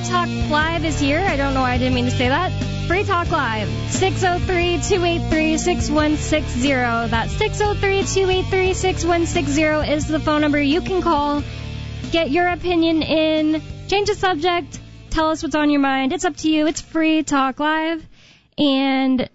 Talk Live is here. I don't know why I didn't mean to say that. Free Talk Live, 603-283-6160. That's 603-283-6160 is the phone number you can call. Get your opinion in, change the subject, tell us what's on your mind. It's up to you. It's Free Talk Live. And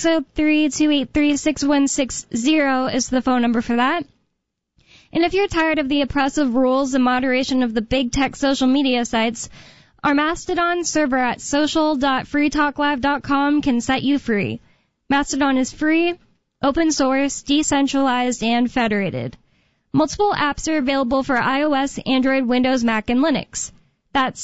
603-283-6160 is the phone number for that. And if you're tired of the oppressive rules and moderation of the big tech social media sites, our Mastodon server at social.freetalklive.com can set you free. Mastodon is free, open source, decentralized, and federated. Multiple apps are available for iOS, Android, Windows, Mac, and Linux. That's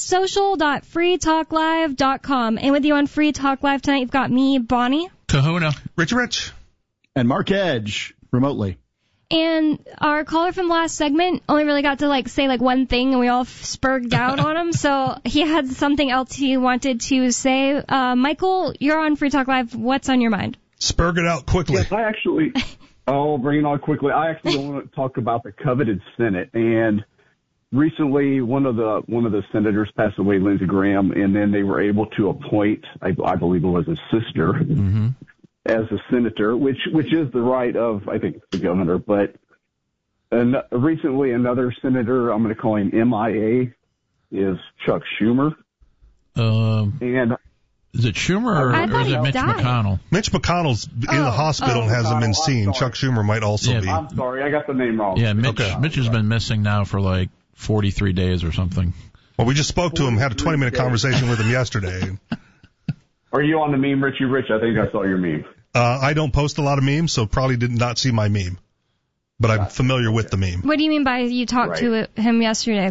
social.freetalklive.com. And with you on Free Talk Live tonight, you've got me, Bonnie. Kahuna. Rich. And Mark Edge, remotely. And our caller from the last segment only really got to say one thing, and we all spurred out on him. So he had something else he wanted to say. Michael, you're on Free Talk Live. What's on your mind? Spurg it out quickly. Yes, I'll bring it on quickly. I actually want to talk about the coveted Senate. And recently, one of the senators passed away, Lindsey Graham, and then they were able to appoint, I believe it was his sister, as a senator, which is the right of, I think, the governor. But recently, another senator, I'm going to call him MIA, is Chuck Schumer. And is it Schumer or is it Mitch McConnell? Mitch McConnell's in the hospital and hasn't been seen. Chuck Schumer might also be. I'm sorry, I got the name wrong. Yeah, Mitch has been missing now for 43 days or something. Well, we just spoke to him, had a 20-minute conversation with him yesterday. Are you on the meme, Richie Rich? I think I saw your meme. I don't post a lot of memes, so probably did not see my meme. But I'm familiar with the meme. What do you mean by you talked to him yesterday?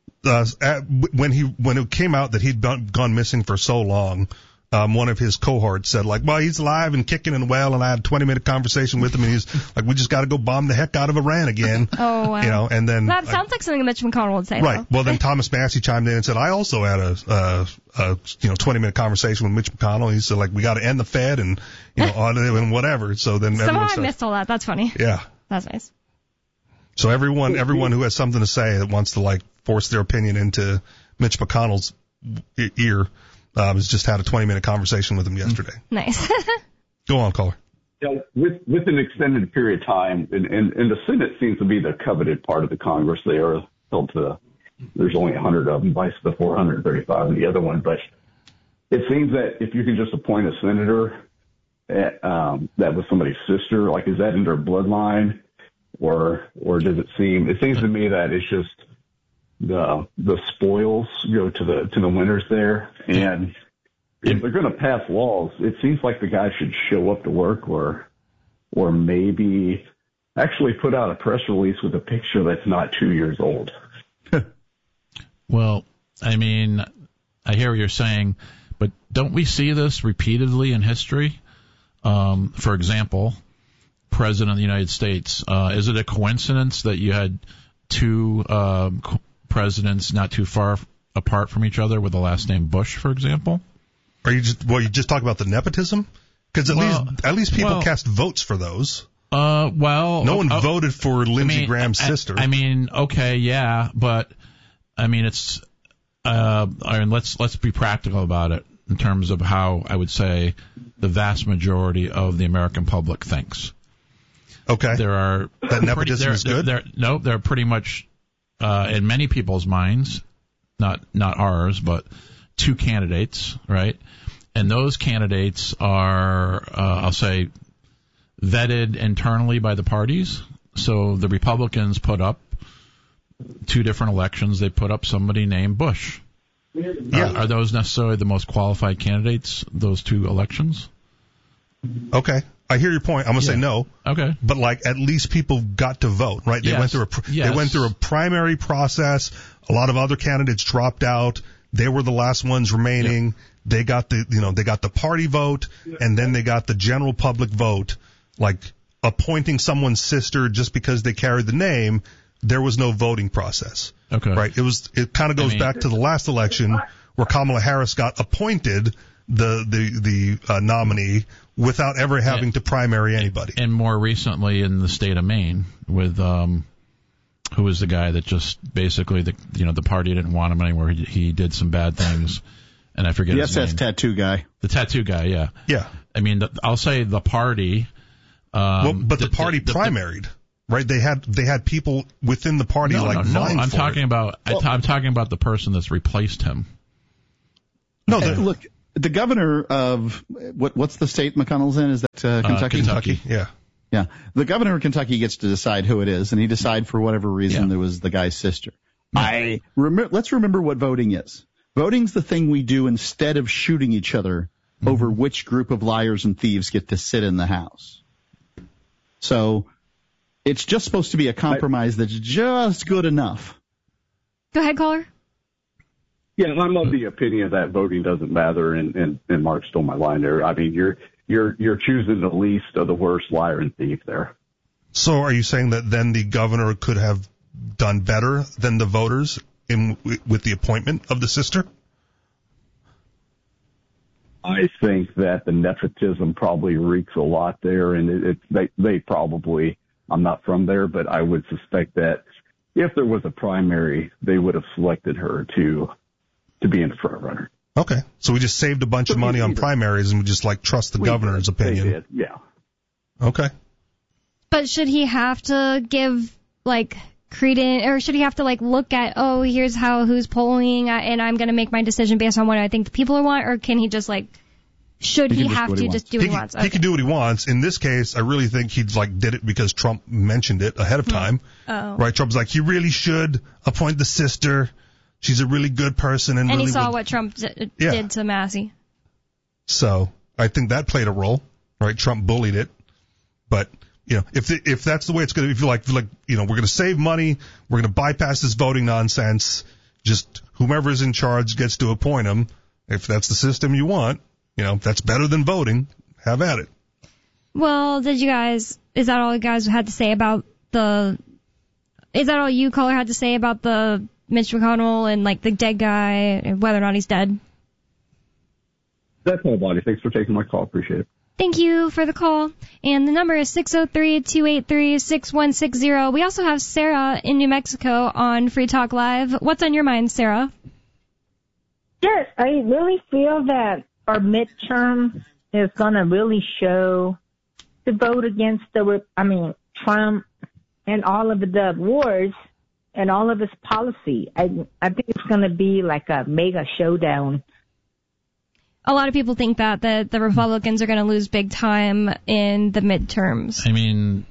When it came out that he'd gone missing for so long, one of his cohorts said, well, he's alive and kicking and well, and I had a 20-minute conversation with him, and he's like, we just got to go bomb the heck out of Iran again. Oh, wow. And then that sounds like something that Mitch McConnell would say. Right. Though. Well, then Thomas Massey chimed in and said, I also had a 20-minute conversation with Mitch McConnell. He said, we got to end the Fed and, and whatever. So then somehow I missed all that. That's funny. Yeah. That's nice. So everyone who has something to say that wants to force their opinion into Mitch McConnell's ear has just had a 20-minute conversation with him yesterday. Nice. Go on, caller. Yeah, with an extended period of time, and the Senate seems to be the coveted part of the Congress. They are held to, there's only 100 of them, vice the 435 in the other one. But it seems that if you can just appoint a senator that was somebody's sister, is that in their bloodline, or does it seems to me that it's just the spoils go to the winners there, and if they're going to pass laws, it seems like the guy should show up to work, or maybe actually put out a press release with a picture that's not 2 years old. Well, I mean, I hear what you're saying, but don't we see this repeatedly in history? For example, President of the United States. Is it a coincidence that you had two presidents not too far apart from each other with the last name Bush, for example? Are you just talking about the nepotism? Because at least people cast votes for those. No one voted for Lindsey Graham's sister. I mean, okay, yeah, but I mean it's. Let's be practical about it in terms of how I would say the vast majority of the American public thinks. Okay. That nepotism is good? They're pretty much, in many people's minds, not ours, but two candidates, right? And those candidates are, I'll say, vetted internally by the parties. So the Republicans put up two different elections. They put up somebody named Bush. Yeah. Are those necessarily the most qualified candidates, those two elections? Okay. I hear your point. I'm going to say no. Okay. But at least people got to vote, right? They went through they went through a primary process. A lot of other candidates dropped out. They were the last ones remaining. Yep. They got the party vote, and then they got the general public vote. Appointing someone's sister just because they carried the name, there was no voting process. Okay. Right? It kind of goes back to the last election where Kamala Harris got appointed the nominee without ever having to primary anybody. And more recently in the state of Maine with who was the guy that just basically the party didn't want him anymore. He did some bad things, and I forget his name. Yes, tattoo guy. The tattoo guy, yeah. Yeah. I mean, I'll say the party. But the party primaried, right? They had people within the party vying for it. I'm talking about the person that's replaced him. No, look, the governor of what's the state McConnell's in? Is that Kentucky? Kentucky, yeah. Yeah, the governor of Kentucky gets to decide who it is, and he decided for whatever reason it was the guy's sister. Yeah. Let's remember what voting is. Voting's the thing we do instead of shooting each other over which group of liars and thieves get to sit in the House. So it's just supposed to be a compromise that's just good enough. Go ahead, caller. Yeah, I'm of the opinion that voting doesn't matter, and Mark stole my line there. I mean, you're choosing the least of the worst liar and thief there. So are you saying that then the governor could have done better than the voters with the appointment of the sister? I think that the nepotism probably reeks a lot there, and they probably, I'm not from there, but I would suspect that if there was a primary, they would have selected her to be in the front runner. Okay, so we just saved a bunch of money on primaries, and we just trust the governor's opinion. They did, yeah. Okay. But should he have to give credence, or should he have to look at, here's who's polling, and I'm going to make my decision based on what I think the people want, or can he just should he have to just do what he wants? Okay. He can do what he wants. In this case, I really think he did it because Trump mentioned it ahead of time. Oh. Right? Trump's he really should appoint the sister. She's a really good person. And really he saw what Trump did to Massey. So I think that played a role, right? Trump bullied it. But, if that's the way it's going to be, if you're we're going to save money, we're going to bypass this voting nonsense, just whomever's in charge gets to appoint him. If that's the system you want, that's better than voting, have at it. Well, is that all you guys had to say about is that all you, caller, had to say about the Mitch McConnell and the dead guy and whether or not he's dead? That's all, buddy. Thanks for taking my call. Appreciate it. Thank you for the call. And the number is 603-283-6160. We also have Sarah in New Mexico on Free Talk Live. What's on your mind, Sarah? Yes, I really feel that our midterm is going to really show the vote against Trump and all of the wars and all of his policy. I think it's going to be a mega showdown. A lot of people think that the Republicans are going to lose big time in the midterms. I mean,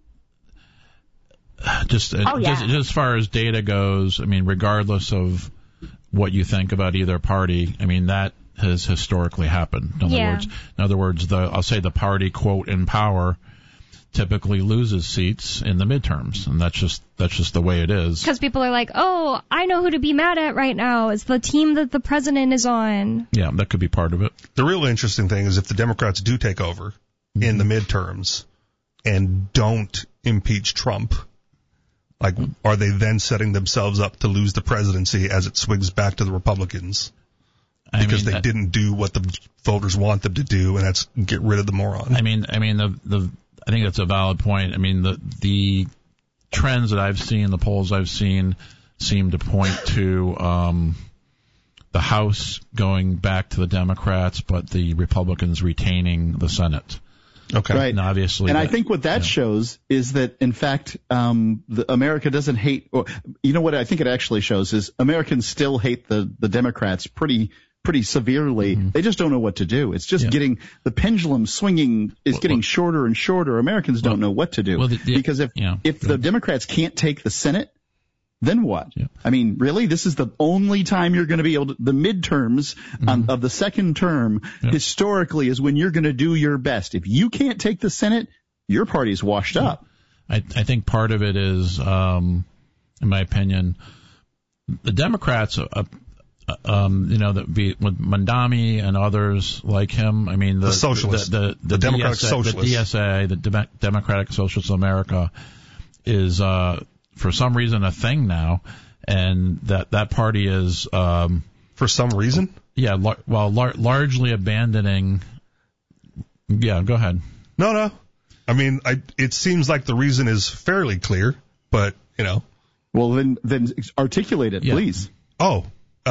just as far as data goes, regardless of what you think about either party, that has historically happened. In other words, I'll say the party, quote, in power typically loses seats in the midterms, and that's just the way it is. Because people are I know who to be mad at right now. It's the team that the president is on. Yeah, that could be part of it. The real interesting thing is if the Democrats do take over in the midterms and don't impeach Trump, are they then setting themselves up to lose the presidency as it swings back to the Republicans? Because they didn't do what the voters want them to do, and that's get rid of the moron. I think that's a valid point. The trends that I've seen, the polls I've seen, seem to point to the House going back to the Democrats, but the Republicans retaining the Senate. Okay. Right. And obviously, I think what that shows is that, in fact, America doesn't hate. Or, what I think it actually shows is Americans still hate the Democrats pretty severely. Mm-hmm. They just don't know what to do. It's just getting the pendulum swinging is getting shorter and shorter. Americans don't know what to do because if the Democrats can't take the Senate, then what? Yeah. Really, this is the only time you're going to be able to. The midterms of the second term historically is when you're going to do your best. If you can't take the Senate, your party's washed up. I think part of it is, in my opinion, the Democrats. With Mandami and others like him, the socialists, the Democratic Socialists, the DSA, the Democratic Socialists of America, is for some reason a thing now, and that party is for some reason, largely abandoning. Yeah, go ahead. No. It seems like the reason is fairly clear, but Well, then articulate it, please. Oh,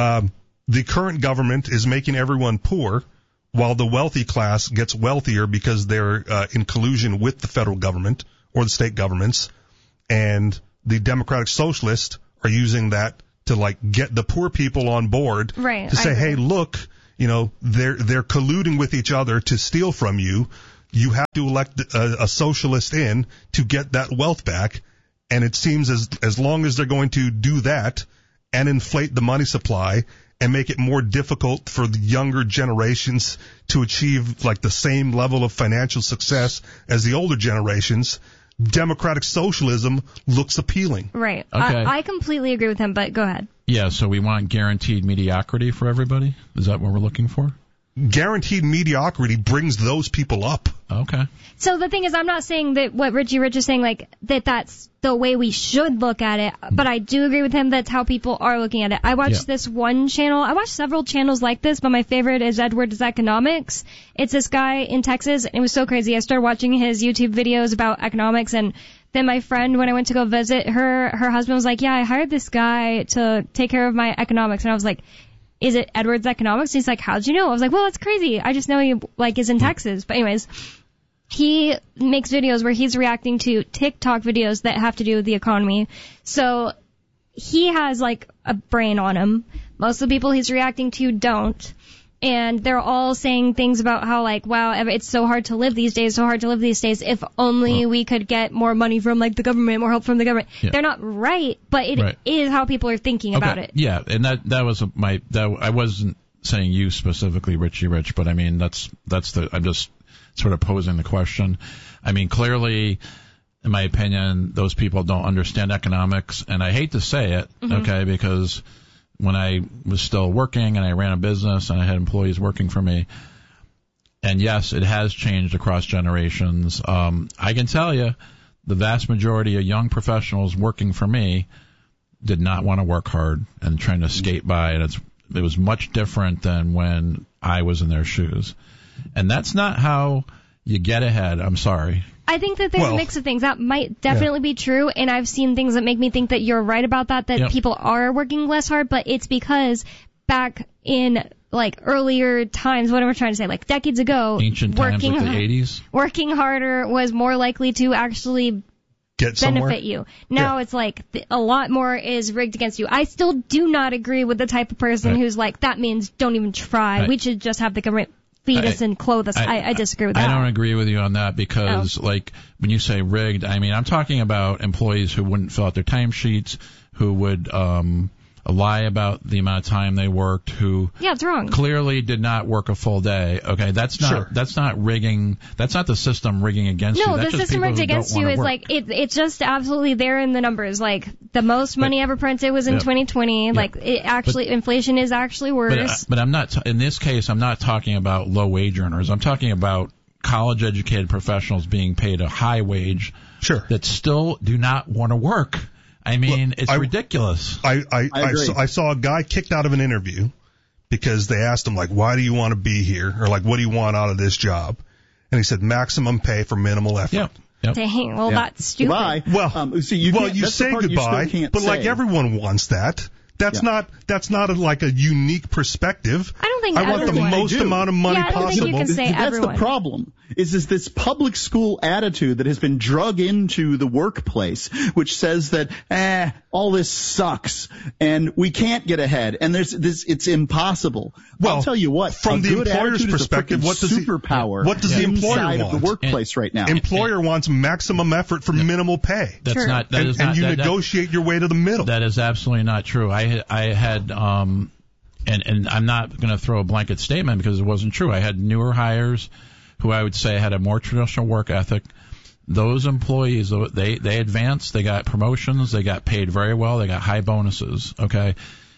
the current government is making everyone poor, while the wealthy class gets wealthier because they're in collusion with the federal government or the state governments, and the Democratic Socialists are using that to like get the poor people on board to say, hey, look, they're colluding with each other to steal from you. You have to elect a socialist in to get that wealth back. And it seems as long as they're going to do that and inflate the money supply and make it more difficult for the younger generations to achieve like the same level of financial success as the older generations, democratic socialism looks appealing. Right. Okay. I completely agree with him, but go ahead. Yeah, so we want guaranteed mediocrity for everybody? Is that what we're looking for? Guaranteed mediocrity brings those people up. Okay. So the thing is, I'm not saying that what Richie Rich is saying, like, that's the way we should look at it, but I do agree with him that's how people are looking at it. I watched this one channel. I watched several channels like this, but my favorite is Edward's Economics. It's this guy in Texas, and it was so crazy. I started watching his YouTube videos about economics, and then my friend, when I went to go visit her husband was like, yeah, I hired this guy to take care of my economics, and I was like, is it Edward's Economics? And he's like, how'd you know? I was like, well, that's crazy. I just know he is in Texas. But anyways, he makes videos where he's reacting to TikTok videos that have to do with the economy. So he has like a brain on him. Most of the people he's reacting to don't. And they're all saying things about how like, wow, it's so hard to live these days, if only we could get more money from like the government, more help from the government. Yeah. They're not right, but it is how people are thinking about it. Yeah, and that was I wasn't saying you specifically, Richie Rich, but I mean, I'm just sort of posing the question. I mean, clearly, in my opinion, those people don't understand economics, and I hate to say it, okay, because when I was still working and I ran a business and I had employees working for me, and yes, it has changed across generations. I can tell you the vast majority of young professionals working for me did not want to work hard and trying to skate by, and it was much different than when I was in their shoes. And that's not how you get ahead. I'm sorry. I think that there's a mix of things. That might definitely be true, and I've seen things that make me think that you're right about that people are working less hard, but it's because back in like earlier times, what am I trying to say, like decades ago, ancient times like the 80s, working harder was more likely to actually benefit you. Now it's like a lot more is rigged against you. I still do not agree with the type of person who's like, that means don't even try. We should just have the government feed us and clothe us. I disagree with that. I don't agree with you on that because, like, when you say rigged, I mean, I'm talking about employees who wouldn't fill out their timesheets, who would lie about the amount of time they worked, who it's wrong. Clearly did not work a full day. Okay, that's not rigging. That's not the system rigging against you. No, that's the system rigged against you is like it's just absolutely there in the numbers. Like the most money ever printed was in 2020. Like inflation is actually worse. But I'm not in this case. I'm not talking about low wage earners. I'm talking about college educated professionals being paid a high wage. That still do not want to work. I mean, it's ridiculous. I saw a guy kicked out of an interview because they asked him, like, why do you want to be here? Or, like, what do you want out of this job? And he said, maximum pay for minimal effort. Yep. Dang, well, that's stupid. Goodbye. Well, you say goodbye, but, like, everyone wants that. That's not like a unique perspective. I don't think I want the most amount of money possible. I don't think you can say That's everyone. the problem. Is this public school attitude that has been drug into the workplace, which says that all this sucks and we can't get ahead and it's impossible. Well, I'll tell you what, from the employer's perspective, what does the employer want? Of the workplace right now? Employer wants maximum effort for minimal pay. That's not. That is and not. You negotiate your way to the middle. That is absolutely not true. I had and I'm not going to throw a blanket statement because it wasn't true. I had newer hires who I would say had a more traditional work ethic. Those employees, they advanced, they got promotions, they got paid very well, they got high bonuses. Okay,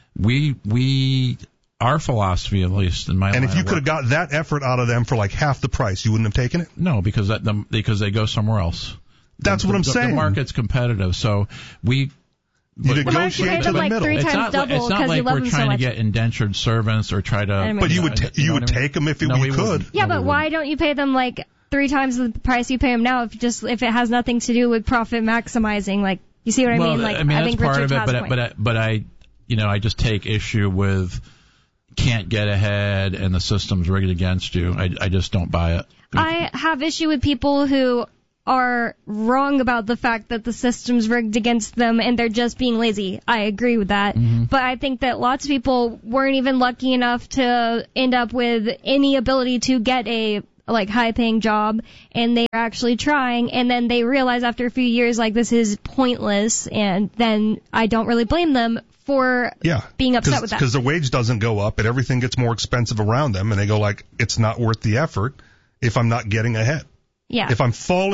our philosophy, at least in my line, and if you could have got that effort out of them for like half the price, you wouldn't have taken it. No, because they go somewhere else. That's what I'm saying. The market's competitive, so you negotiate to the like middle. It's not like we're trying to get indentured servants or try to. But you would take them if you could. Yeah, but why don't you pay them like 3 times the price you pay them now if it has nothing to do with profit maximizing? Like You see what I mean? Like, I mean, think that's part Richard of it, but I just take issue with can't get ahead and the system's rigged against you. I just don't buy it. I have issue with people who are wrong about the fact that the system's rigged against them and they're just being lazy. I agree with that. Mm-hmm. But I think that lots of people weren't even lucky enough to end up with any ability to get a high-paying job, and they're actually trying, and then they realize after a few years, this is pointless, and then I don't really blame them for being upset with that. Because the wage doesn't go up, and everything gets more expensive around them, and they go it's not worth the effort if I'm not getting ahead. Yeah. If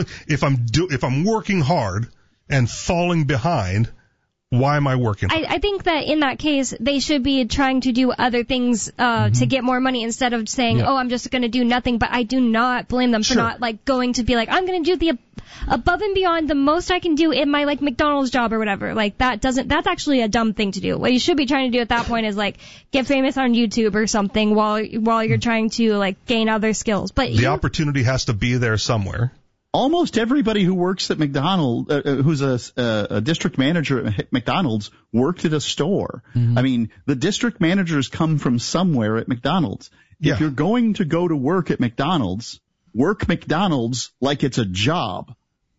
I'm working hard and falling behind, why am I working hard? I think that in that case, they should be trying to do other things to get more money instead of saying, I'm just going to do nothing. But I do not blame them for not going to be I'm going to do the above and beyond the most I can do in my McDonald's job or whatever. That's actually a dumb thing to do. What you should be trying to do at that point is get famous on YouTube or something while you're trying to gain other skills. But the opportunity has to be there somewhere. Almost everybody who works at McDonald's, who's a district manager at McDonald's, worked at a store. Mm-hmm. I mean, the district managers come from somewhere at McDonald's. Yeah. If you're going to go to work at McDonald's, work McDonald's like it's a job.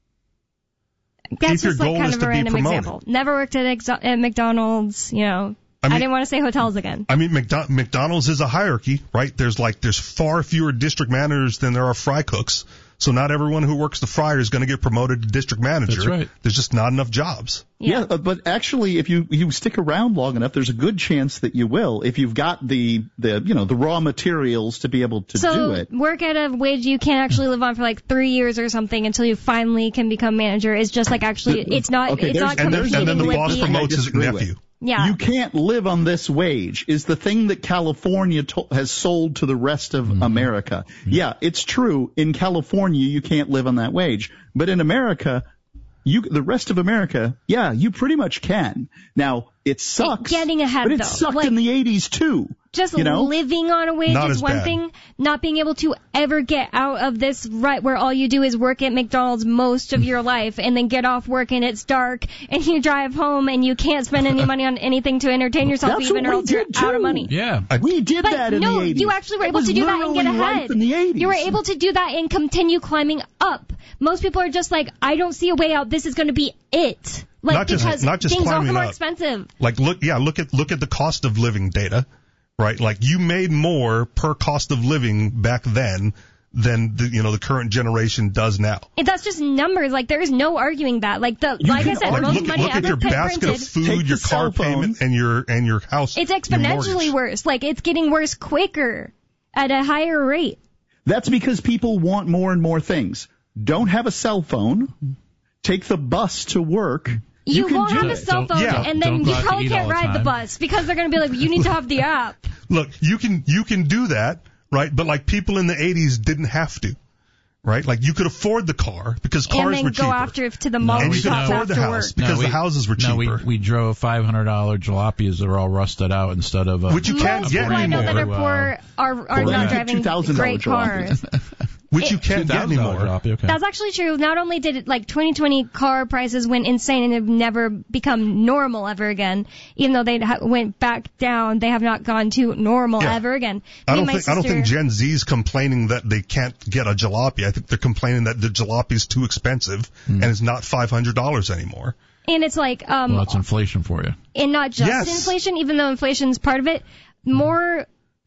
That's just kind of a random example. Never worked at McDonald's, I didn't want to say hotels again. I mean, McDonald's is a hierarchy, right? There's far fewer district managers than there are fry cooks. So not everyone who works the fryer is going to get promoted to district manager. That's right. There's just not enough jobs. Yeah, but actually, if you stick around long enough, there's a good chance that you will, if you've got the raw materials to be able to do it. So work at a wage you can't actually live on for 3 years or something until you finally can become manager is just it's not. Okay, and then the boss promotes his nephew. Yeah. You can't live on this wage is the thing that California has sold to the rest of America. Mm-hmm. Yeah, it's true. In California, you can't live on that wage. But in America, the rest of America, you pretty much can. Now, it sucks. Getting ahead, but it sucked in the 80s, too. Just living on a wage is one bad. thing. Not being able to ever get out of this where all you do is work at McDonald's most of your life and then get off work and it's dark and you drive home and you can't spend any money on anything to entertain yourself even or else you're out of money. Yeah. We did that in the 80s. No, you actually were able to do that and get ahead. In the 80s. You were able to do that and continue climbing up. Most people are just I don't see a way out. This is going to be it. Not just things are more up. Expensive. Look at the cost of living data. Right, you made more per cost of living back then than the current generation does now. And that's just numbers. There is no arguing that. I said, most money look at your basket of food, your car payment, and your house. It's exponentially worse. It's getting worse quicker at a higher rate. That's because people want more and more things. Don't have a cell phone. Take the bus to work. You won't have a cell phone, and then you probably can't ride the bus because they're going to be you need to have the app. Look, you can do that, right? But people in the 80s didn't have to, right? You could afford the car because cars were cheaper. And then go to the mall and you could afford the house because the houses were cheaper. No, we drove $500 jalapenos that are all rusted out instead of which you can't get anymore. Most people I know that are poor are not driving great cars. Which you can't get anymore. Okay. That's actually true. Not only did 2020 car prices went insane and have never become normal ever again, even though they went back down, they have not gone to normal ever again. I don't think Gen Z's complaining that they can't get a jalopy. I think they're complaining that the jalopy is too expensive and it's not $500 anymore. And it's well, that's inflation for you. And not just inflation, even though inflation's part of it, more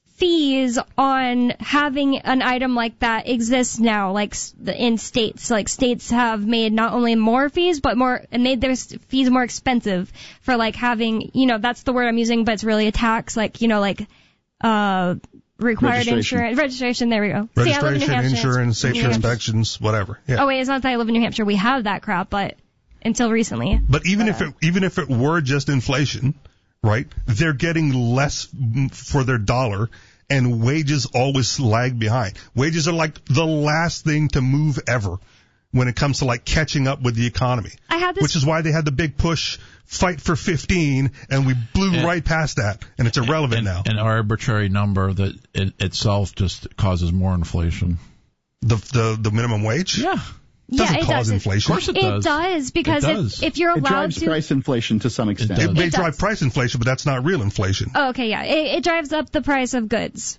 fees on having an item like that exists now, in states. States have made not only more fees, but made their fees more expensive for having, that's the word I'm using, but it's really a tax, required insurance, registration, there we go. Registration, insurance, safety inspections, whatever. Yeah. Oh wait, it's not that I live in New Hampshire. We have that crap, but until recently. But even if it were just inflation, right? They're getting less for their dollar, and wages always lag behind. Wages are the last thing to move ever when it comes to catching up with the economy. Which is why they had the big push, fight for 15, and we blew right past that, and it's irrelevant now. An arbitrary number that itself just causes more inflation. The minimum wage? Yeah. doesn't cause inflation. Of course it does. It does, because if you're allowed it drives to... price inflation to some extent. It may drive price inflation, but that's not real inflation. Oh, okay, yeah. It drives up the price of goods.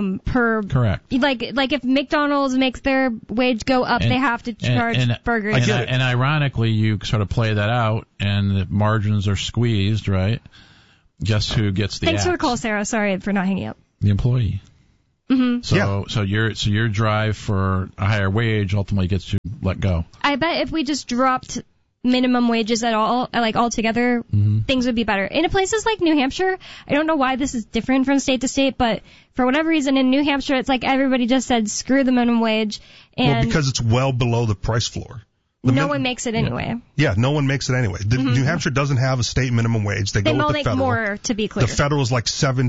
Correct. Like if McDonald's makes their wage go up, they have to charge burgers. And ironically, you sort of play that out, and the margins are squeezed, right? Guess who gets the Thanks axe? for the call, Sarah. Sorry for not hanging up. The employee. Mm-hmm. So your drive for a higher wage ultimately gets you let go. I bet if we just dropped minimum wages at all, like altogether, things would be better. In places like New Hampshire, I don't know why this is different from state to state, but for whatever reason in New Hampshire, it's like everybody just said screw the minimum wage, and because it's well below the price floor. No one makes it anyway. Yeah, no one makes it anyway. New Hampshire doesn't have a state minimum wage. They go with the federal. More, to be clear. The federal is like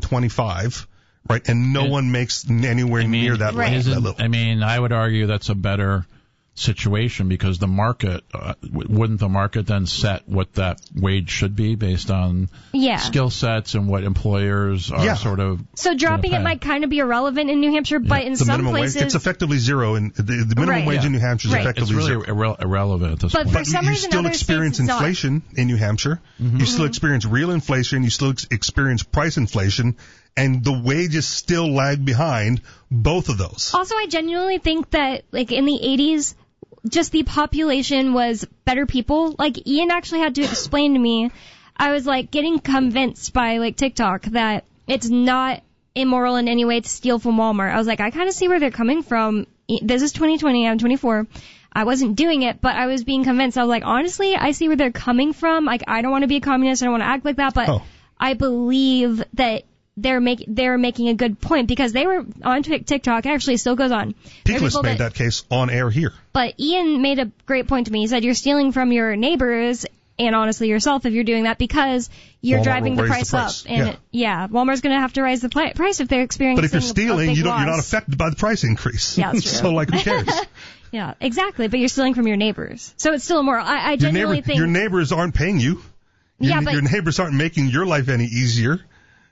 $7.25, right? And no one makes anywhere near that level. I mean, I would argue that's a better situation, because the market wouldn't the market then set what that wage should be based on skill sets and what employers are sort of. So dropping it might kind of be irrelevant in New Hampshire, but in some places it's effectively zero, and the minimum wage in New Hampshire is effectively it's really zero. Irrelevant at this point. For some you reason, still experience inflation in New Hampshire. You still experience real inflation. You still experience price inflation. And the wages still lag behind both of those. Also, I genuinely think that, like, in the 80s, just the population was better people. Like, Ian actually had to explain to me, I was, like, getting convinced by, like, TikTok that it's not immoral in any way to steal from Walmart. I was like, I kind of see where they're coming from. This is 2020, I'm 24. I wasn't doing it, but I was being convinced. I was like, honestly, I see where they're coming from. Like, I don't want to be a communist. I don't want to act like that, but I believe that they're making a good point, because they were on TikTok. It actually still goes on. Peakless made that case on air here. But Ian made a great point to me. He said you're stealing from your neighbors and honestly yourself if you're doing that, because you're driving the price up. And Walmart's going to have to raise the price if they're experiencing. But if you're stealing, you're not affected by the price increase. Yeah, that's true. So like, who cares? Yeah, exactly. But you're stealing from your neighbors, so it's still immoral. I genuinely think your neighbors aren't paying you. Your neighbors aren't making your life any easier.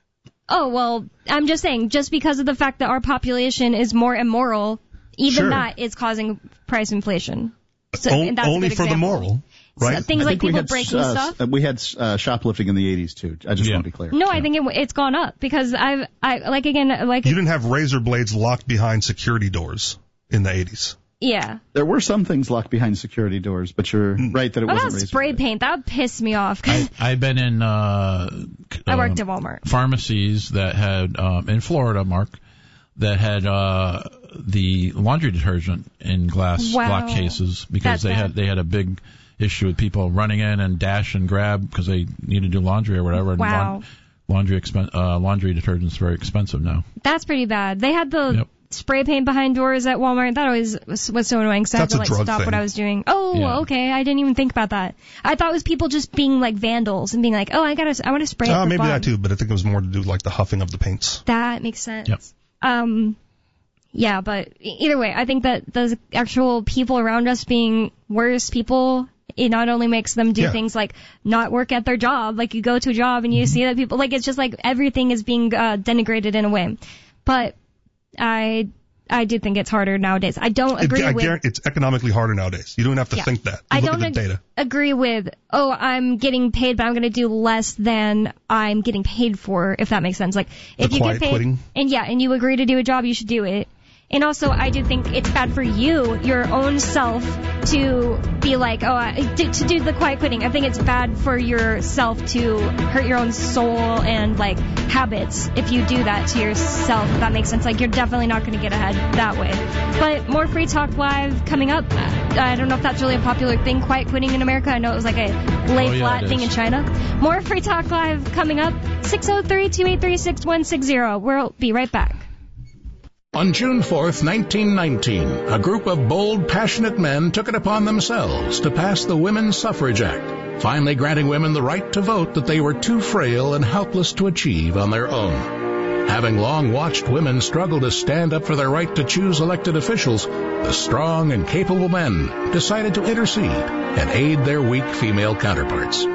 Oh, well, I'm just saying, just because of the fact that our population is more immoral, even that is causing price inflation. So, only for the moral, right? So things like people breaking stuff. We had shoplifting in the 80s, too. I just want to be clear. No, I think it's gone up, because you didn't have razor blades locked behind security doors in the 80s. Yeah. There were some things locked behind security doors, but you're right that it wasn't razor spray paint. That would piss me off. I've been in I worked at Walmart. Pharmacies that had in Florida, Mark, that had the laundry detergent in glass block cases, because they had a big issue with people running in and dash and grab because they need to do laundry or whatever. Wow. And laundry detergent's very expensive now. That's pretty bad. They had the spray paint behind doors at Walmart. That always was so annoying, because I had to stop what I was doing. Okay, I didn't even think about that. I thought it was people just being like vandals and being like, I want to spray it for maybe fun. that too, but I think it was more to do with like the huffing of the paints. That makes sense. Yep. Yeah, but either way, I think that the actual people around us being worse people, it not only makes them do things like not work at their job, like you go to a job and you see that people, like, it's just like everything is being denigrated in a way. But I do think it's harder nowadays. I don't agree with... It's economically harder nowadays. You don't have to think that. I look don't at the data. Agree with, I'm getting paid, but I'm going to do less than I'm getting paid for, if that makes sense. Like, if you get paid... quitting. And you agree to do a job, you should do it. And also, I do think it's bad for you, your own self, to be like, to do the quiet quitting. I think it's bad for yourself to hurt your own soul and, like, habits if you do that to yourself, if that makes sense. Like, you're definitely not going to get ahead that way. But more Free Talk Live coming up. I don't know if that's really a popular thing, quiet quitting in America. I know it was like a lay-flat thing in China. More Free Talk Live coming up. 603-283-6160. We'll be right back. On June 4th, 1919, a group of bold, passionate men took it upon themselves to pass the Women's Suffrage Act, finally granting women the right to vote that they were too frail and helpless to achieve on their own. Having long watched women struggle to stand up for their right to choose elected officials, the strong and capable men decided to intercede and aid their weak female counterparts.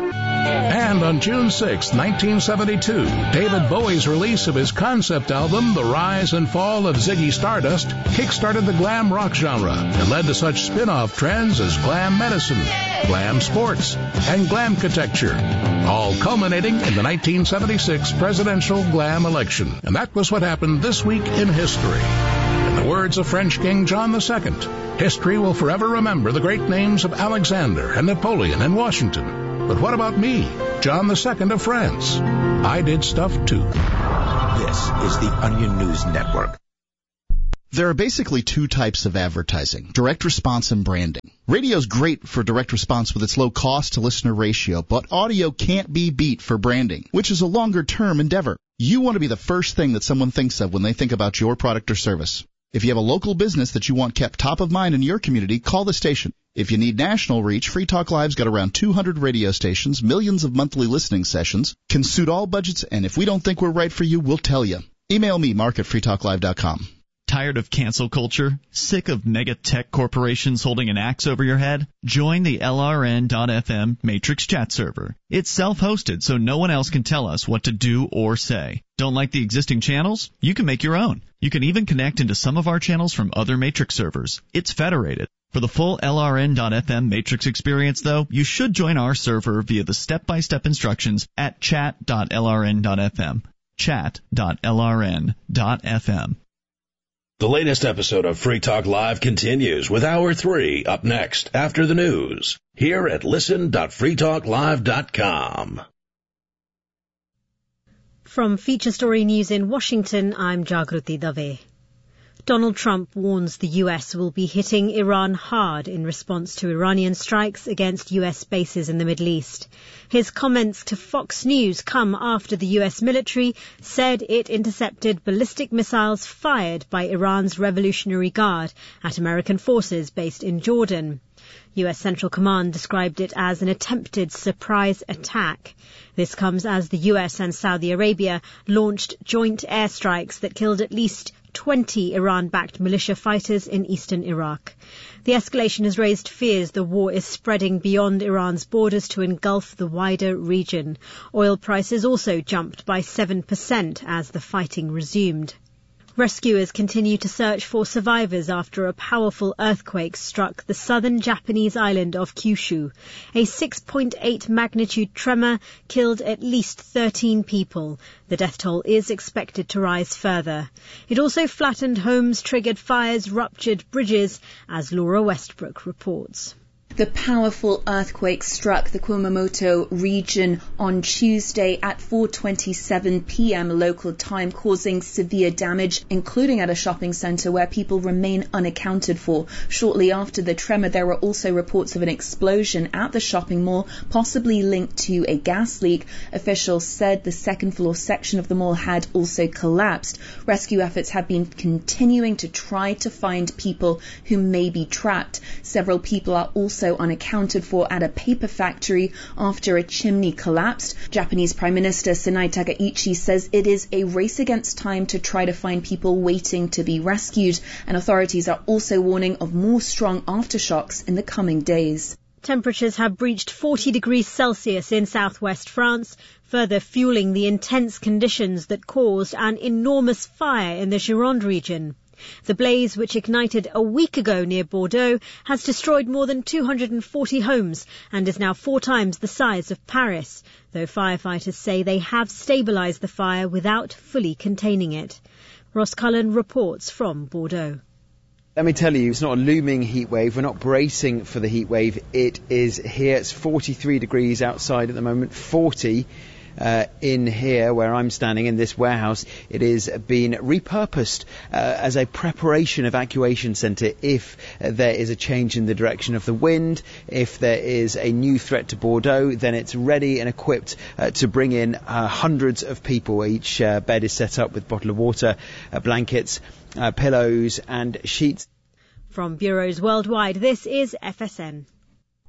And on June 6, 1972, David Bowie's release of his concept album, The Rise and Fall of Ziggy Stardust, kick-started the glam rock genre and led to such spin-off trends as glam medicine, glam sports, and glamcatecture, all culminating in the 1976 presidential glam election. And that was what happened this week in history. In the words of French King John II, history will forever remember the great names of Alexander and Napoleon and Washington. But what about me, John II of France? I did stuff too. This is the Onion News Network. There are basically two types of advertising, direct response and branding. Radio's great for direct response with its low cost to listener ratio, but audio can't be beat for branding, which is a longer-term endeavor. You want to be the first thing that someone thinks of when they think about your product or service. If you have a local business that you want kept top of mind in your community, call the station. If you need national reach, Free Talk Live's got around 200 radio stations, millions of monthly listening sessions, can suit all budgets, and if we don't think we're right for you, we'll tell you. Email me, mark@freetalklive.com. Tired of cancel culture? Sick of mega tech corporations holding an axe over your head? Join the LRN.FM Matrix chat server. It's self-hosted, so no one else can tell us what to do or say. Don't like the existing channels? You can make your own. You can even connect into some of our channels from other Matrix servers. It's federated. For the full LRN.FM Matrix experience, though, you should join our server via the step-by-step instructions at chat.lrn.fm. Chat.lrn.fm. The latest episode of Free Talk Live continues with Hour 3 up next after the news here at listen.freetalklive.com. From Feature Story News in Washington, I'm Jagruti Dave. Donald Trump warns the U.S. will be hitting Iran hard in response to Iranian strikes against U.S. bases in the Middle East. His comments to Fox News come after the U.S. military said it intercepted ballistic missiles fired by Iran's Revolutionary Guard at American forces based in Jordan. U.S. Central Command described it as an attempted surprise attack. This comes as the U.S. and Saudi Arabia launched joint airstrikes that killed at least 20 Iran-backed militia fighters in eastern Iraq. The escalation has raised fears the war is spreading beyond Iran's borders to engulf the wider region. Oil prices also jumped by 7% as the fighting resumed. Rescuers continue to search for survivors after a powerful earthquake struck the southern Japanese island of Kyushu. A 6.8 magnitude tremor killed at least 13 people. The death toll is expected to rise further. It also flattened homes, triggered fires, ruptured bridges, as Laura Westbrook reports. The powerful earthquake struck the Kumamoto region on Tuesday at 4:27 p.m. local time, causing severe damage, including at a shopping centre where people remain unaccounted for. Shortly after the tremor, there were also reports of an explosion at the shopping mall, possibly linked to a gas leak. Officials said the second-floor section of the mall had also collapsed. Rescue efforts have been continuing to try to find people who may be trapped. Several people are also unaccounted for at a paper factory after a chimney collapsed. Japanese Prime Minister Sanae Takaichi says it is a race against time to try to find people waiting to be rescued, and authorities are also warning of more strong aftershocks in the coming days. Temperatures have breached 40 degrees Celsius in southwest France, further fueling the intense conditions that caused an enormous fire in the Gironde region. The blaze, which ignited a week ago near Bordeaux, has destroyed more than 240 homes and is now 4 times the size of Paris, though firefighters say they have stabilised the fire without fully containing it. Ross Cullen reports from Bordeaux. Let me tell you, it's not a looming heat wave. We're not bracing for the heat wave. It is here. It's 43 degrees outside at the moment, 40 in here where I'm standing in this warehouse. It is being repurposed as a preparation evacuation centre if there is a change in the direction of the wind. If there is a new threat to Bordeaux, then it's ready and equipped to bring in hundreds of people. Each bed is set up with a bottle of water, blankets, pillows and sheets. From bureaus worldwide, this is FSN.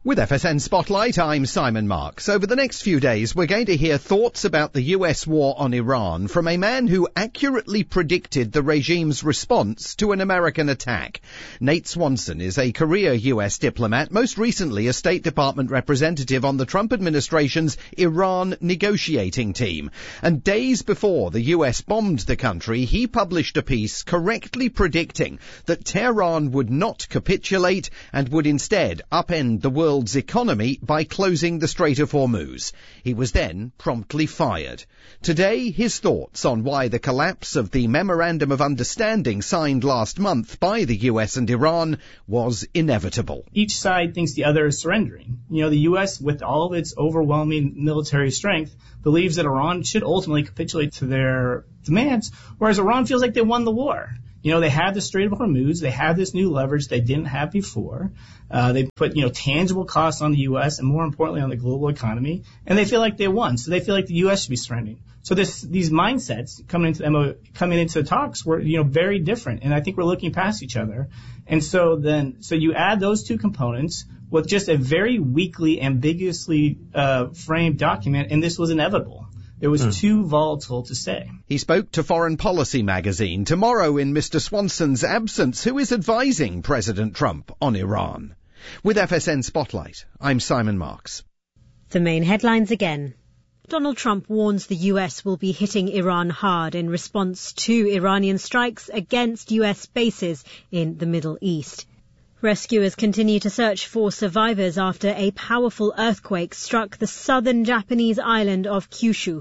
With FSN Spotlight, I'm Simon Marks. Over the next few days, we're going to hear thoughts about the US war on Iran from a man who accurately predicted the regime's response to an American attack. Nate Swanson is a career US diplomat, most recently a State Department representative on the Trump administration's Iran negotiating team. And days before the US bombed the country, he published a piece correctly predicting that Tehran would not capitulate and would instead upend the world's economy by closing the Strait of Hormuz. He was then promptly fired. Today, his thoughts on why the collapse of the Memorandum of Understanding signed last month by the US and Iran was inevitable. Each side thinks the other is surrendering. The US, with all of its overwhelming military strength, believes that Iran should ultimately capitulate to their demands, whereas Iran feels like they won the war. They have the Strait of Hormuz. They have this new leverage they didn't have before. They put, tangible costs on the U.S. and more importantly on the global economy, and they feel like they won. So they feel like the U.S. should be surrendering. So these mindsets coming into the talks were, very different. And I think we're looking past each other. And so you add those two components with just a very weakly, ambiguously framed document, and this was inevitable. It was too volatile to say. He spoke to Foreign Policy magazine. Tomorrow, in Mr. Swanson's absence, who is advising President Trump on Iran? With FSN Spotlight, I'm Simon Marks. The main headlines again. Donald Trump warns the US will be hitting Iran hard in response to Iranian strikes against US bases in the Middle East. Rescuers continue to search for survivors after a powerful earthquake struck the southern Japanese island of Kyushu.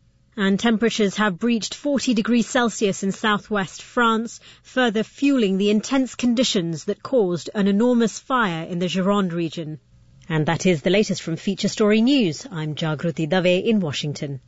And temperatures have breached 40 degrees Celsius in southwest France, further fueling the intense conditions that caused an enormous fire in the Gironde region. And that is the latest from Feature Story News. I'm Jagruti Dave in Washington.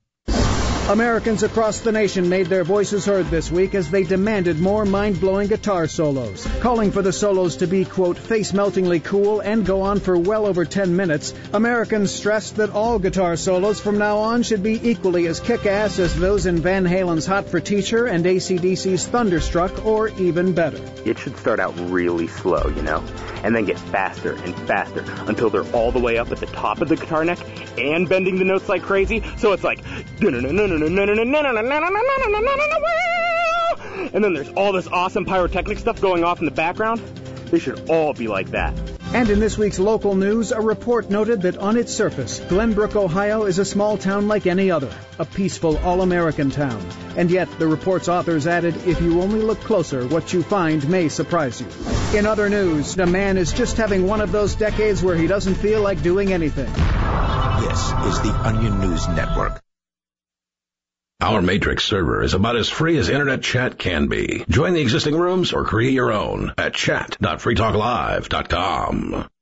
Americans across the nation made their voices heard this week as they demanded more mind-blowing guitar solos. Calling for the solos to be, quote, face-meltingly cool and go on for well over 10 minutes, Americans stressed that all guitar solos from now on should be equally as kick-ass as those in Van Halen's Hot for Teacher and AC/DC's Thunderstruck, or even better. It should start out really slow, and then get faster and faster until they're all the way up at the top of the guitar neck and bending the notes like crazy, so it's like... And then there's all this awesome pyrotechnic stuff going off in the background. They should all be like that. And in this week's local news, a report noted that on its surface, Glenbrook, Ohio is a small town like any other, a peaceful, all-American town. And yet, the report's authors added, if you only look closer, what you find may surprise you. In other news, a man is just having one of those decades where he doesn't feel like doing anything. This is the Onion News Network. Our Matrix server is about as free as internet chat can be. Join the existing rooms or create your own at chat.freetalklive.com.